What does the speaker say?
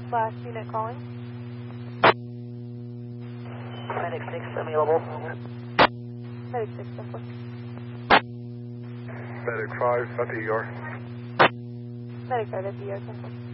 Last unit calling. Medic 6 available. Medic 6, simple. Medic 5 at the ER. Medic 5 at the ER, simple.